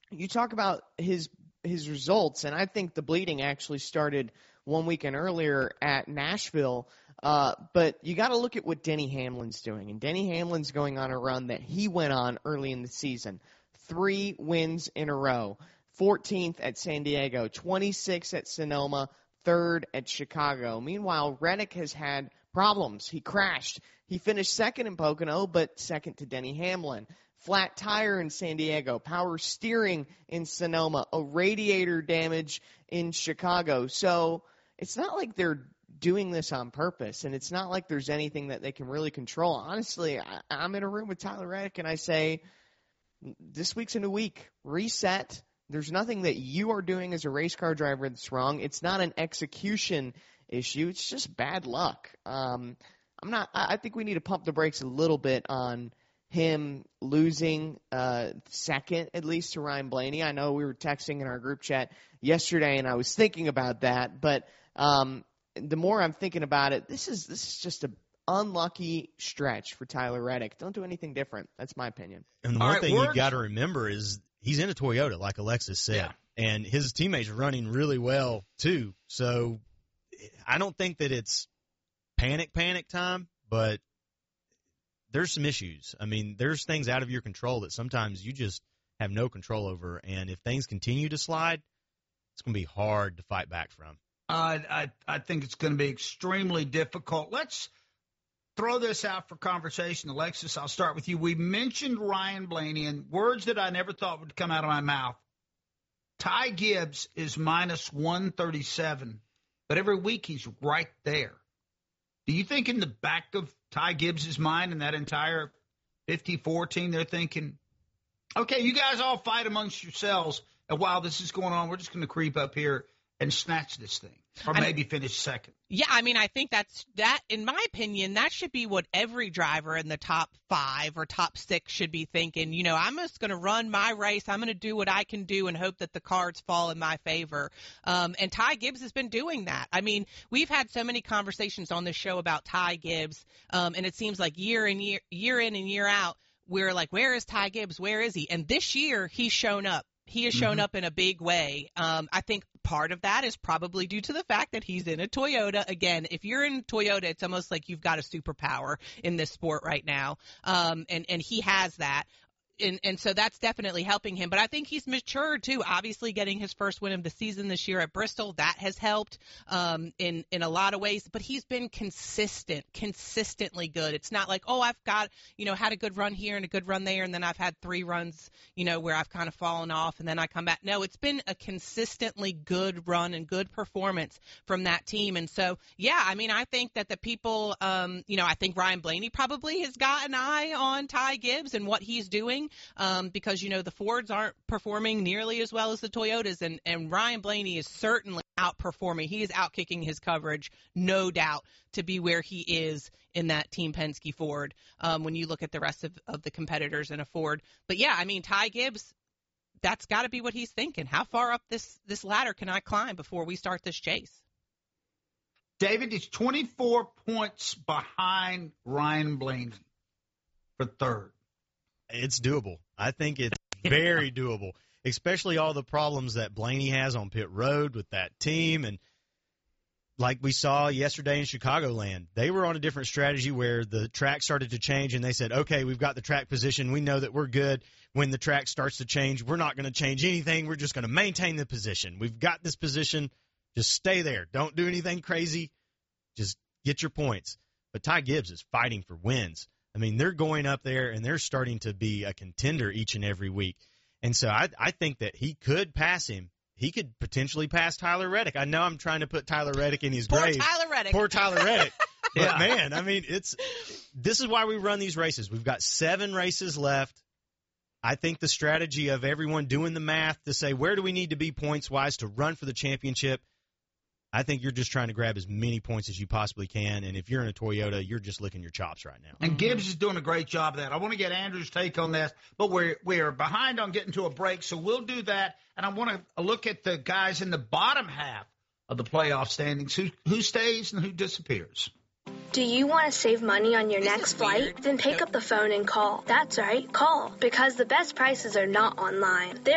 you talk about his results, and I think the bleeding actually started one weekend earlier at Nashville. But you got to look at what Denny Hamlin's doing, and Denny Hamlin's going on a run that he went on early in the season. 3 wins in a row. 14th at San Diego, 26th at Sonoma, 3rd at Chicago. Meanwhile, Reddick has had problems. He crashed. He finished 2nd in Pocono, but 2nd to Denny Hamlin. Flat tire in San Diego, power steering in Sonoma, a radiator damage in Chicago. So it's not like they're doing this on purpose, and it's not like there's anything that they can really control. Honestly, I'm in a room with Tyler Reddick, and I say, this week's a new week. Reset. There's nothing that you are doing as a race car driver that's wrong. It's not an execution issue. It's just bad luck. I think we need to pump the brakes a little bit on him losing second, at least, to Ryan Blaney. I know we were texting in our group chat yesterday, and I was thinking about that. But the more I'm thinking about it, this is just an unlucky stretch for Tyler Reddick. Don't do anything different. That's my opinion. And the one thing you got to remember is he's in a Toyota, like Alexis said, and his teammates are running really well too. So I don't think that it's panic time, but there's some issues. I mean, there's things out of your control that sometimes you just have no control over, and if things continue to slide, it's going to be hard to fight back from. I think it's going to be extremely difficult. Let's throw this out for conversation. Alexis, I'll start with you. We mentioned Ryan Blaney, and words that I never thought would come out of my mouth. Ty Gibbs is minus 137, but every week he's right there. Do you think in the back of Ty Gibbs' mind and that entire 54 team, they're thinking, okay, you guys all fight amongst yourselves, and while this is going on, we're just going to creep up here and snatch this thing, or maybe finish second? Yeah, I mean, I think that, in my opinion, that should be what every driver in the top 5 or top 6 should be thinking. You know, I'm just going to run my race. I'm going to do what I can do and hope that the cards fall in my favor. And Ty Gibbs has been doing that. I mean, we've had so many conversations on this show about Ty Gibbs, and it seems like year in and year out, we're like, where is Ty Gibbs? Where is he? And this year, he's shown up. He has shown up in a big way. I think part of that is probably due to the fact that he's in a Toyota. Again, if you're in Toyota, it's almost like you've got a superpower in this sport right now. And he has that. And so that's definitely helping him. But I think he's matured, too. Obviously, getting his first win of the season this year at Bristol, that has helped in a lot of ways. But he's been consistently good. It's not like, oh, I've got, had a good run here and a good run there, and then I've had 3 runs, where I've kind of fallen off, and then I come back. No, it's been a consistently good run and good performance from that team. And so, yeah, I mean, I think that the people, I think Ryan Blaney probably has got an eye on Ty Gibbs and what he's doing. Because, the Fords aren't performing nearly as well as the Toyotas, and Ryan Blaney is certainly outperforming. He is outkicking his coverage, no doubt, to be where he is in that Team Penske Ford when you look at the rest of the competitors in a Ford. But, yeah, I mean, Ty Gibbs, that's got to be what he's thinking. How far up this ladder can I climb before we start this chase? David, he's 24 points behind Ryan Blaney for third. It's doable. I think it's very doable, especially all the problems that Blaney has on pit road with that team. And like we saw yesterday in Chicagoland, they were on a different strategy where the track started to change, and they said, okay, we've got the track position. We know that we're good. When the track starts to change, we're not going to change anything. We're just going to maintain the position. We've got this position. Just stay there. Don't do anything crazy. Just get your points. But Ty Gibbs is fighting for wins. I mean, they're going up there, and they're starting to be a contender each and every week. And so I think that he could pass him. He could potentially pass Tyler Reddick. I know I'm trying to put Tyler Reddick in his grave. Poor Tyler Reddick. But, man, I mean, this is why we run these races. We've got 7 races left. I think the strategy of everyone doing the math to say, where do we need to be points-wise to run for the championship, I think you're just trying to grab as many points as you possibly can, and if you're in a Toyota, you're just licking your chops right now. And Gibbs is doing a great job of that. I want to get Andrew's take on this, but we're behind on getting to a break, so we'll do that. And I want to look at the guys in the bottom half of the playoff standings, who stays and who disappears. Do you want to save money on your next flight? Then pick up the phone and call. That's right, call, because the best prices are not online. They're